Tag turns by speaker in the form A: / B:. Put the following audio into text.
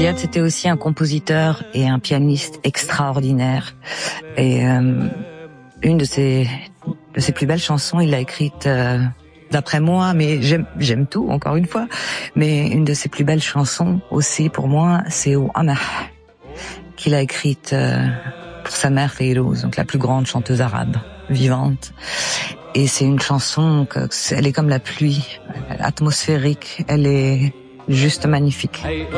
A: Riyad, c'était aussi un compositeur et un pianiste extraordinaire. Et une de ses plus belles chansons, il l'a écrite d'après moi, mais j'aime tout, encore une fois. Mais une de ses plus belles chansons aussi, pour moi, c'est Ou Amah, qu'il a écrite pour sa mère Fayrouz, donc la plus grande chanteuse arabe vivante. Et c'est une chanson elle est comme la pluie, atmosphérique, elle est juste magnifique.